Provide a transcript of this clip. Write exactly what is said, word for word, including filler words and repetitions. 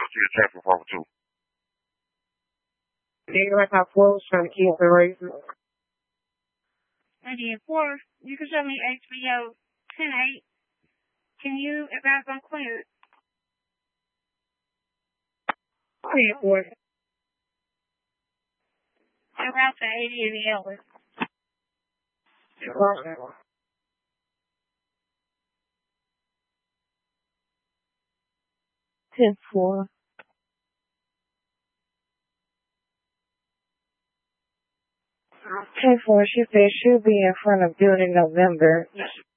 to your traffic department too. Yeah, like how four was trying to keep it racing. I did four. You can show me H B O ten eight. Can you advise on clearance? Yeah, boy. And route to eighty in the Ellis. ten four. ten four, she said she'll be in front of building November.